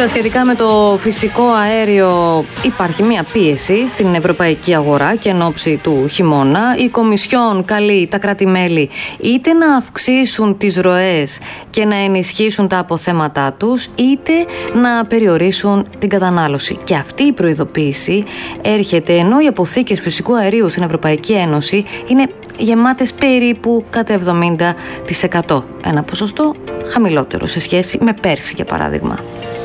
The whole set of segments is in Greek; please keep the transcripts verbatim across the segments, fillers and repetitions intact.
Τώρα, σχετικά με το φυσικό αέριο, υπάρχει μια πίεση στην ευρωπαϊκή αγορά και εν ώψη του χειμώνα. Η Κομισιόν καλεί τα κράτη-μέλη είτε να αυξήσουν τις ροές και να ενισχύσουν τα αποθέματά τους, είτε να περιορίσουν την κατανάλωση. Και αυτή η προειδοποίηση έρχεται ενώ οι αποθήκες φυσικού αερίου στην Ευρωπαϊκή Ένωση είναι γεμάτες περίπου κατά εβδομήντα τοις εκατό. Ένα ποσοστό χαμηλότερο σε σχέση με πέρσι, για παράδειγμα.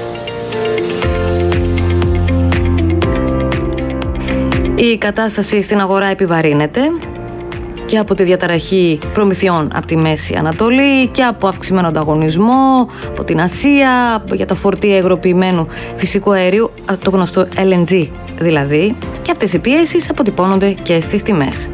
Η κατάσταση στην αγορά επιβαρύνεται και από τη διαταραχή προμηθειών από τη Μέση Ανατολή και από αυξημένο ανταγωνισμό από την Ασία για τα φορτία υγροποιημένου φυσικού αερίου, το γνωστό ελ εν τζι δηλαδή, και αυτές οι πιέσεις αποτυπώνονται και στις τιμές.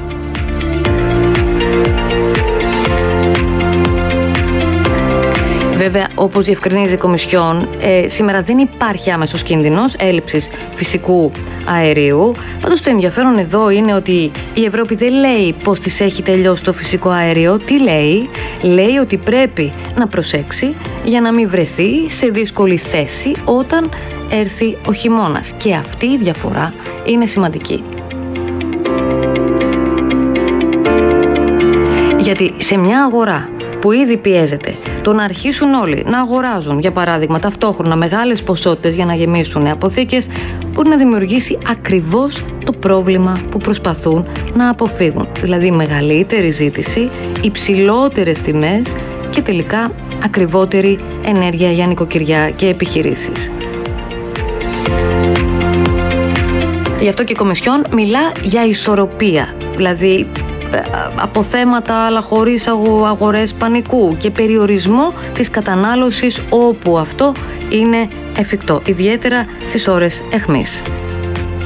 Βέβαια, όπως διευκρινίζει η Κομισιόν, ε, σήμερα δεν υπάρχει άμεσος κίνδυνος έλλειψης φυσικού αερίου. Πάντως το ενδιαφέρον εδώ είναι ότι η Ευρώπη δεν λέει πως της έχει τελειώσει το φυσικό αέριο. Τι λέει? Λέει ότι πρέπει να προσέξει για να μην βρεθεί σε δύσκολη θέση όταν έρθει ο χειμώνας. Και αυτή η διαφορά είναι σημαντική. Γιατί σε μια αγορά που ήδη πιέζεται, το να αρχίσουν όλοι να αγοράζουν, για παράδειγμα, ταυτόχρονα μεγάλες ποσότητες για να γεμίσουν αποθήκες, μπορεί να δημιουργήσει ακριβώς το πρόβλημα που προσπαθούν να αποφύγουν. Δηλαδή μεγαλύτερη ζήτηση, υψηλότερες τιμές και τελικά ακριβότερη ενέργεια για νοικοκυριά και επιχειρήσεις. Γι' αυτό και η Κομισιόν μιλά για ισορροπία, δηλαδή αποθέματα αλλά χωρίς αγορές πανικού και περιορισμό της κατανάλωσης όπου αυτό είναι εφικτό, ιδιαίτερα στις ώρες αιχμής.